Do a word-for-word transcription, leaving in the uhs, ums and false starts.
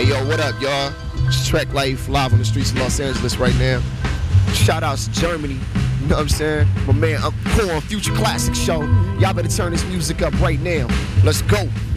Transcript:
yo, what up, y'all? It's Trek Life, live on the streets of Los Angeles right now. Shout outs to Germany, you know what I'm saying? My man, Uncle Corn, Future Classic Show. Y'all better turn this music up right now. Let's go.